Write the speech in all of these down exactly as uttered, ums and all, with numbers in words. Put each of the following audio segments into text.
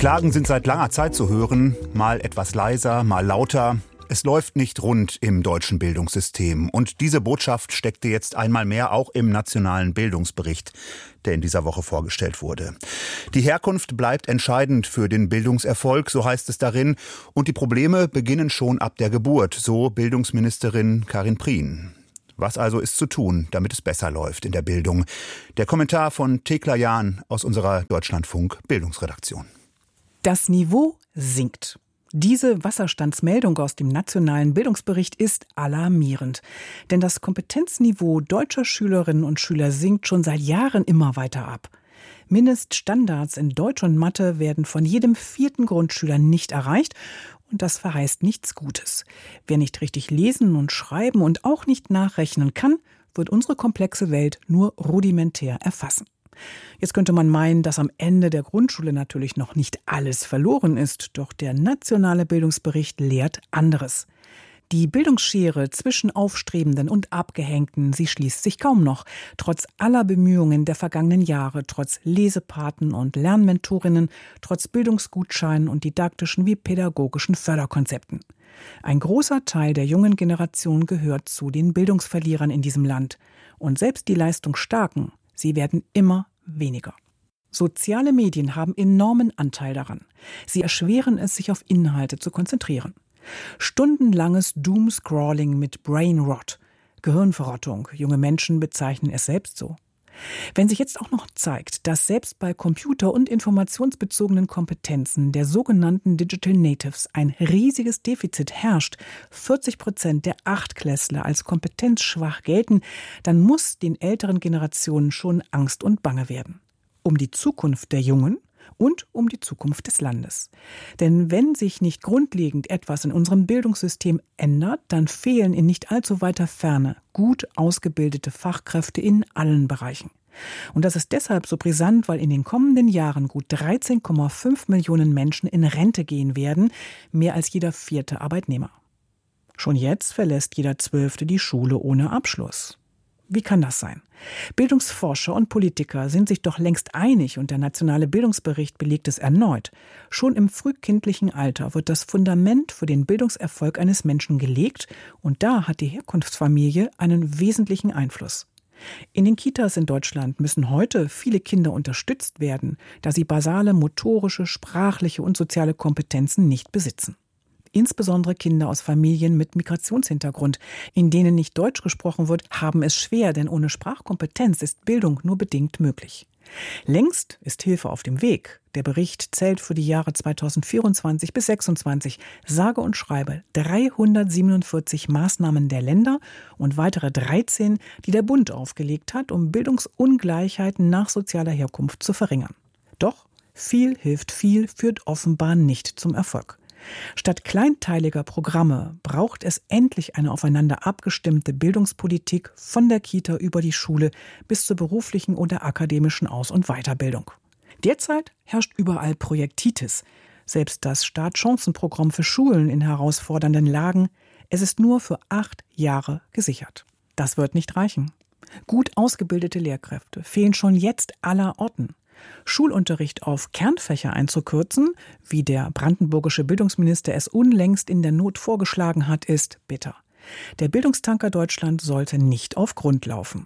Klagen sind seit langer Zeit zu hören, mal etwas leiser, mal lauter. Es läuft nicht rund im deutschen Bildungssystem. Und diese Botschaft steckte jetzt einmal mehr auch im nationalen Bildungsbericht, der in dieser Woche vorgestellt wurde. Die Herkunft bleibt entscheidend für den Bildungserfolg, so heißt es darin. Und die Probleme beginnen schon ab der Geburt, so Bildungsministerin Karin Prien. Was also ist zu tun, damit es besser läuft in der Bildung? Der Kommentar von Thekla Jahn aus unserer Deutschlandfunk Bildungsredaktion. Das Niveau sinkt. Diese Wasserstandsmeldung aus dem nationalen Bildungsbericht ist alarmierend. Denn das Kompetenzniveau deutscher Schülerinnen und Schüler sinkt schon seit Jahren immer weiter ab. Mindeststandards in Deutsch und Mathe werden von jedem vierten Grundschüler nicht erreicht. Und das verheißt nichts Gutes. Wer nicht richtig lesen und schreiben und auch nicht nachrechnen kann, wird unsere komplexe Welt nur rudimentär erfassen. Jetzt könnte man meinen, dass am Ende der Grundschule natürlich noch nicht alles verloren ist, doch der nationale Bildungsbericht lehrt anderes. Die Bildungsschere zwischen Aufstrebenden und Abgehängten, sie schließt sich kaum noch, trotz aller Bemühungen der vergangenen Jahre, trotz Lesepaten und Lernmentorinnen, trotz Bildungsgutscheinen und didaktischen wie pädagogischen Förderkonzepten. Ein großer Teil der jungen Generation gehört zu den Bildungsverlierern in diesem Land. Und selbst die Leistungsstarken, sie werden immer weniger. Soziale Medien haben enormen Anteil daran. Sie erschweren es, sich auf Inhalte zu konzentrieren. Stundenlanges Doomscrolling mit Brainrot, Gehirnverrottung, junge Menschen bezeichnen es selbst so. Wenn sich jetzt auch noch zeigt, dass selbst bei computer- und informationsbezogenen Kompetenzen der sogenannten Digital Natives ein riesiges Defizit herrscht, vierzig Prozent der Achtklässler als kompetenzschwach gelten, dann muss den älteren Generationen schon Angst und Bange werden. Um die Zukunft der Jungen und um die Zukunft des Landes. Denn wenn sich nicht grundlegend etwas in unserem Bildungssystem ändert, dann fehlen in nicht allzu weiter Ferne gut ausgebildete Fachkräfte in allen Bereichen. Und das ist deshalb so brisant, weil in den kommenden Jahren gut dreizehn Komma fünf Millionen Menschen in Rente gehen werden, mehr als jeder vierte Arbeitnehmer. Schon jetzt verlässt jeder Zwölfte die Schule ohne Abschluss. Wie kann das sein? Bildungsforscher und Politiker sind sich doch längst einig und der nationale Bildungsbericht belegt es erneut. Schon im frühkindlichen Alter wird das Fundament für den Bildungserfolg eines Menschen gelegt und da hat die Herkunftsfamilie einen wesentlichen Einfluss. In den Kitas in Deutschland müssen heute viele Kinder unterstützt werden, da sie basale motorische, sprachliche und soziale Kompetenzen nicht besitzen. Insbesondere Kinder aus Familien mit Migrationshintergrund, in denen nicht Deutsch gesprochen wird, haben es schwer, denn ohne Sprachkompetenz ist Bildung nur bedingt möglich. Längst ist Hilfe auf dem Weg. Der Bericht zählt für die Jahre zweitausendvierundzwanzig bis zweitausendsechsundzwanzig sage und schreibe dreihundertsiebenundvierzig Maßnahmen der Länder und weitere dreizehn, die der Bund aufgelegt hat, um Bildungsungleichheiten nach sozialer Herkunft zu verringern. Doch viel hilft viel, führt offenbar nicht zum Erfolg. Statt kleinteiliger Programme braucht es endlich eine aufeinander abgestimmte Bildungspolitik von der Kita über die Schule bis zur beruflichen oder akademischen Aus- und Weiterbildung. Derzeit herrscht überall Projektitis. Selbst das Startchancenprogramm für Schulen in herausfordernden Lagen, es ist nur für acht Jahre gesichert. Das wird nicht reichen. Gut ausgebildete Lehrkräfte fehlen schon jetzt aller Orten. Schulunterricht auf Kernfächer einzukürzen, wie der brandenburgische Bildungsminister es unlängst in der Not vorgeschlagen hat, ist bitter. Der Bildungstanker Deutschland sollte nicht auf Grund laufen.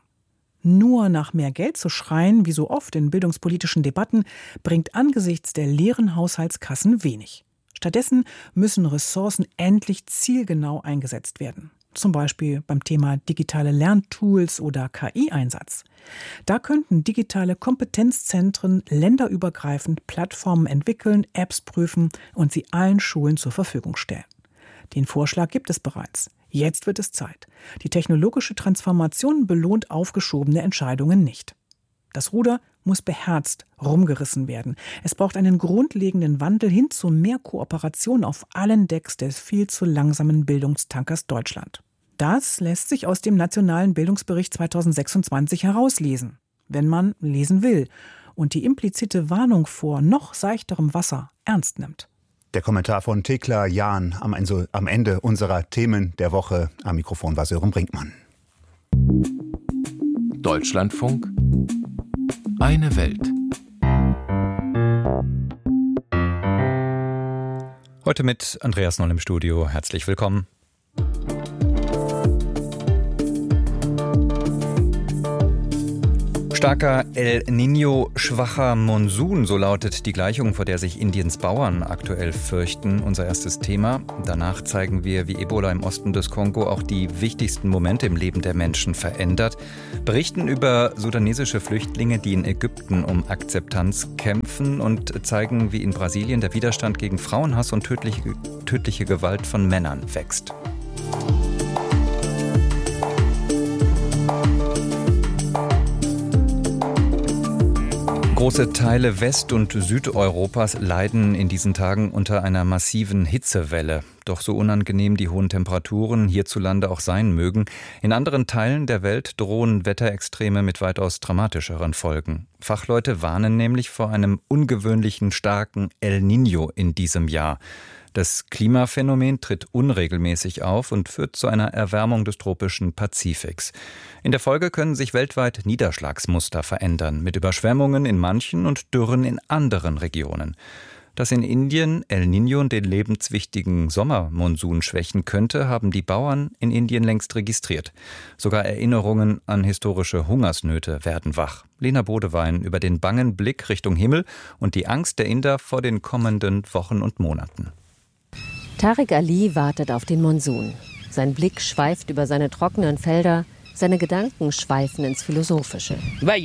Nur nach mehr Geld zu schreien, wie so oft in bildungspolitischen Debatten, bringt angesichts der leeren Haushaltskassen wenig. Stattdessen müssen Ressourcen endlich zielgenau eingesetzt werden. Zum Beispiel beim Thema digitale Lerntools oder K I-Einsatz. Da könnten digitale Kompetenzzentren länderübergreifend Plattformen entwickeln, Apps prüfen und sie allen Schulen zur Verfügung stellen. Den Vorschlag gibt es bereits. Jetzt wird es Zeit. Die technologische Transformation belohnt aufgeschobene Entscheidungen nicht. Das Ruder muss beherzt rumgerissen werden. Es braucht einen grundlegenden Wandel hin zu mehr Kooperation auf allen Decks des viel zu langsamen Bildungstankers Deutschland. Das lässt sich aus dem nationalen Bildungsbericht zweitausendsechsundzwanzig herauslesen, wenn man lesen will und die implizite Warnung vor noch seichterem Wasser ernst nimmt. Der Kommentar von Thekla Jahn am Ende unserer Themen der Woche. Am Mikrofon war Sören Brinkmann. Deutschlandfunk. Eine Welt. Heute mit Andreas Noll im Studio. Herzlich willkommen. Starker El Niño, schwacher Monsun, so lautet die Gleichung, vor der sich Indiens Bauern aktuell fürchten. Unser erstes Thema. Danach zeigen wir, wie Ebola im Osten des Kongo auch die wichtigsten Momente im Leben der Menschen verändert. Berichten über sudanesische Flüchtlinge, die in Ägypten um Akzeptanz kämpfen, und zeigen, wie in Brasilien der Widerstand gegen Frauenhass und tödliche, tödliche Gewalt von Männern wächst. Große Teile West- und Südeuropas leiden in diesen Tagen unter einer massiven Hitzewelle. Doch so unangenehm die hohen Temperaturen hierzulande auch sein mögen, in anderen Teilen der Welt drohen Wetterextreme mit weitaus dramatischeren Folgen. Fachleute warnen nämlich vor einem ungewöhnlichen starken El Niño in diesem Jahr. Das Klimaphänomen tritt unregelmäßig auf und führt zu einer Erwärmung des tropischen Pazifiks. In der Folge können sich weltweit Niederschlagsmuster verändern, mit Überschwemmungen in manchen und Dürren in anderen Regionen. Dass in Indien El Niño den lebenswichtigen Sommermonsun schwächen könnte, haben die Bauern in Indien längst registriert. Sogar Erinnerungen an historische Hungersnöte werden wach. Lena Bodewein über den bangen Blick Richtung Himmel und die Angst der Inder vor den kommenden Wochen und Monaten. Tariq Ali wartet auf den Monsun. Sein Blick schweift über seine trockenen Felder, seine Gedanken schweifen ins Philosophische.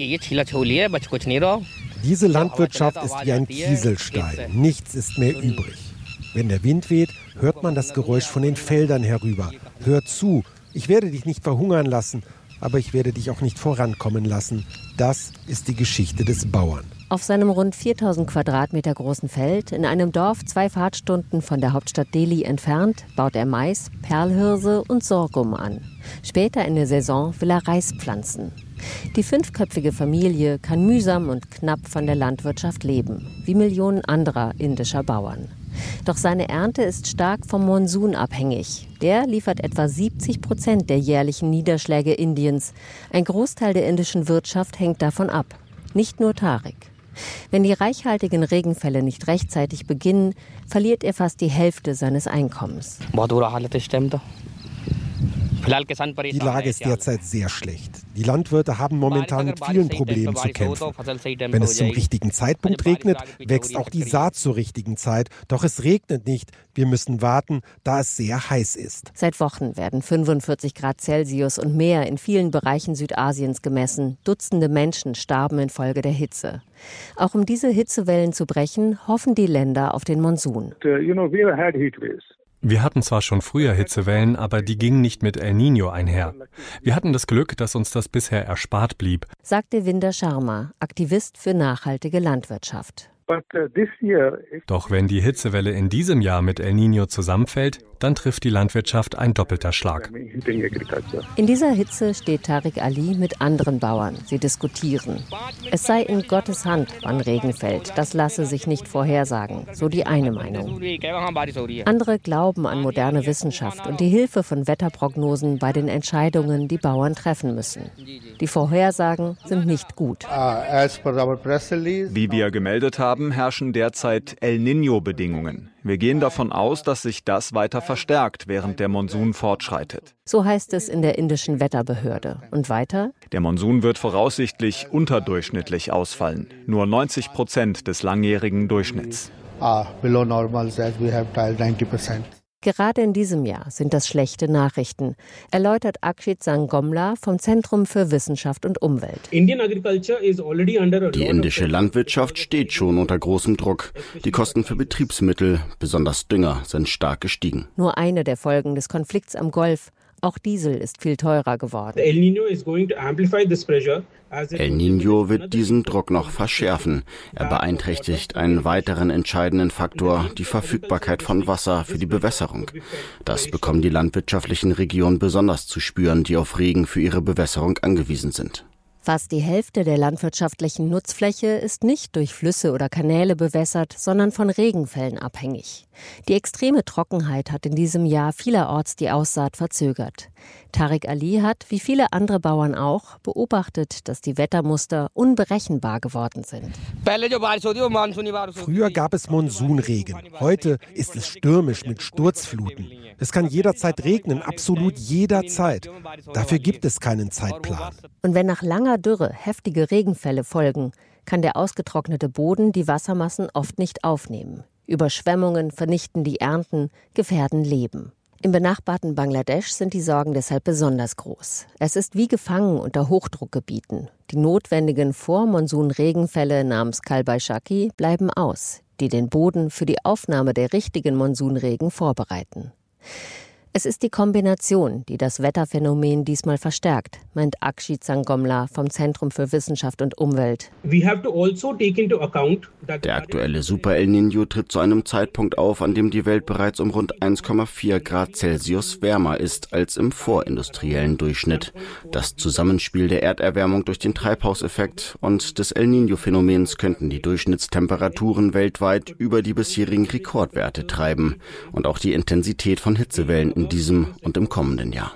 Diese Landwirtschaft ist wie ein Kieselstein. Nichts ist mehr übrig. Wenn der Wind weht, hört man das Geräusch von den Feldern herüber. Hör zu, ich werde dich nicht verhungern lassen, aber ich werde dich auch nicht vorankommen lassen. Das ist die Geschichte des Bauern. Auf seinem rund viertausend Quadratmeter großen Feld, in einem Dorf zwei Fahrtstunden von der Hauptstadt Delhi entfernt, baut er Mais, Perlhirse und Sorghum an. Später in der Saison will er Reis pflanzen. Die fünfköpfige Familie kann mühsam und knapp von der Landwirtschaft leben, wie Millionen anderer indischer Bauern. Doch seine Ernte ist stark vom Monsun abhängig. Der liefert etwa siebzig Prozent der jährlichen Niederschläge Indiens. Ein Großteil der indischen Wirtschaft hängt davon ab. Nicht nur Tariq. Wenn die reichhaltigen Regenfälle nicht rechtzeitig beginnen, verliert er fast die Hälfte seines Einkommens. Die Lage ist derzeit sehr schlecht. Die Landwirte haben momentan mit vielen Problemen zu kämpfen. Wenn es zum richtigen Zeitpunkt regnet, wächst auch die Saat zur richtigen Zeit. Doch es regnet nicht. Wir müssen warten, da es sehr heiß ist. Seit Wochen werden fünfundvierzig Grad Celsius und mehr in vielen Bereichen Südasiens gemessen. Dutzende Menschen starben infolge der Hitze. Auch um diese Hitzewellen zu brechen, hoffen die Länder auf den Monsun. Wir hatten zwar schon früher Hitzewellen, aber die gingen nicht mit El Niño einher. Wir hatten das Glück, dass uns das bisher erspart blieb, sagte Vinder Sharma, Aktivist für nachhaltige Landwirtschaft. Doch wenn die Hitzewelle in diesem Jahr mit El Niño zusammenfällt, dann trifft die Landwirtschaft ein doppelter Schlag. In dieser Hitze steht Tariq Ali mit anderen Bauern. Sie diskutieren. Es sei in Gottes Hand, wann Regen fällt. Das lasse sich nicht vorhersagen, so die eine Meinung. Andere glauben an moderne Wissenschaft und die Hilfe von Wetterprognosen bei den Entscheidungen, die Bauern treffen müssen. Die Vorhersagen sind nicht gut. Wie wir gemeldet haben, herrschen derzeit El Niño-Bedingungen. Wir gehen davon aus, dass sich das weiter verstärkt, während der Monsun fortschreitet. So heißt es in der indischen Wetterbehörde. Und weiter? Der Monsun wird voraussichtlich unterdurchschnittlich ausfallen. Nur neunzig Prozent des langjährigen Durchschnitts. Gerade in diesem Jahr sind das schlechte Nachrichten, erläutert Akshit Sangomla vom Zentrum für Wissenschaft und Umwelt. Die indische Landwirtschaft steht schon unter großem Druck. Die Kosten für Betriebsmittel, besonders Dünger, sind stark gestiegen. Nur eine der Folgen des Konflikts am Golf. Auch Diesel ist viel teurer geworden. El Niño wird diesen Druck noch verschärfen. Er beeinträchtigt einen weiteren entscheidenden Faktor, die Verfügbarkeit von Wasser für die Bewässerung. Das bekommen die landwirtschaftlichen Regionen besonders zu spüren, die auf Regen für ihre Bewässerung angewiesen sind. Fast die Hälfte der landwirtschaftlichen Nutzfläche ist nicht durch Flüsse oder Kanäle bewässert, sondern von Regenfällen abhängig. Die extreme Trockenheit hat in diesem Jahr vielerorts die Aussaat verzögert. Tariq Ali hat, wie viele andere Bauern auch, beobachtet, dass die Wettermuster unberechenbar geworden sind. Früher gab es Monsunregen. Heute ist es stürmisch mit Sturzfluten. Es kann jederzeit regnen, absolut jederzeit. Dafür gibt es keinen Zeitplan. Und wenn nach langer Dürre heftige Regenfälle folgen, kann der ausgetrocknete Boden die Wassermassen oft nicht aufnehmen. Überschwemmungen vernichten die Ernten, gefährden Leben. Im benachbarten Bangladesch sind die Sorgen deshalb besonders groß. Es ist wie gefangen unter Hochdruckgebieten. Die notwendigen Vormonsun-Regenfälle namens Kal-Baishaki bleiben aus, die den Boden für die Aufnahme der richtigen Monsunregen vorbereiten. Es ist die Kombination, die das Wetterphänomen diesmal verstärkt, meint Akshit Sangomla vom Zentrum für Wissenschaft und Umwelt. Der aktuelle Super El Niño tritt zu einem Zeitpunkt auf, an dem die Welt bereits um rund eins Komma vier Grad Celsius wärmer ist als im vorindustriellen Durchschnitt. Das Zusammenspiel der Erderwärmung durch den Treibhauseffekt und des El Niño-Phänomens könnten die Durchschnittstemperaturen weltweit über die bisherigen Rekordwerte treiben und auch die Intensität von Hitzewellen in diesem und im kommenden Jahr.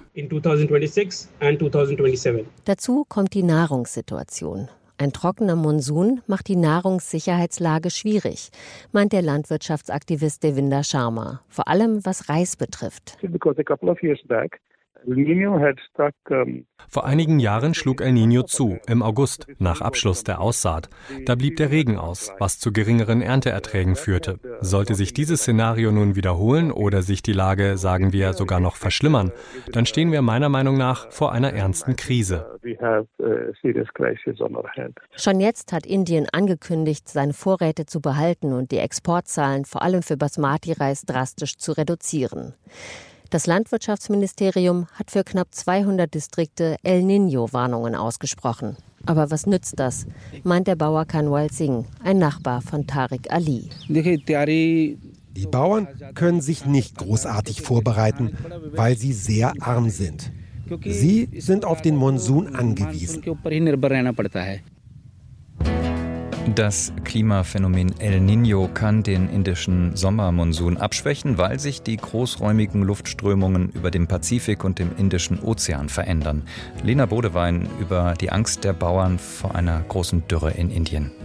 Dazu kommt die Nahrungssituation. Ein trockener Monsun macht die Nahrungssicherheitslage schwierig, meint der Landwirtschaftsaktivist Devinder Sharma, vor allem was Reis betrifft. Vor einigen Jahren schlug El Niño zu, im August, nach Abschluss der Aussaat. Da blieb der Regen aus, was zu geringeren Ernteerträgen führte. Sollte sich dieses Szenario nun wiederholen oder sich die Lage, sagen wir, sogar noch verschlimmern, dann stehen wir meiner Meinung nach vor einer ernsten Krise. Schon jetzt hat Indien angekündigt, seine Vorräte zu behalten und die Exportzahlen vor allem für Basmati-Reis drastisch zu reduzieren. Das Landwirtschaftsministerium hat für knapp zweihundert Distrikte El Niño-Warnungen ausgesprochen. Aber was nützt das, meint der Bauer Kanwal Singh, ein Nachbar von Tariq Ali. Die Bauern können sich nicht großartig vorbereiten, weil sie sehr arm sind. Sie sind auf den Monsun angewiesen. Das Klimaphänomen El Niño kann den indischen Sommermonsun abschwächen, weil sich die großräumigen Luftströmungen über dem Pazifik und dem Indischen Ozean verändern. Lena Bodewein über die Angst der Bauern vor einer großen Dürre in Indien.